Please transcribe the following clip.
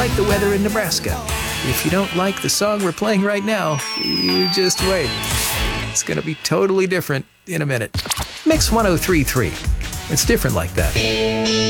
like the weather in Nebraska. If you don't like the song we're playing right now, you just wait. It's gonna be totally different in a minute. Mix 1033. It's different like that.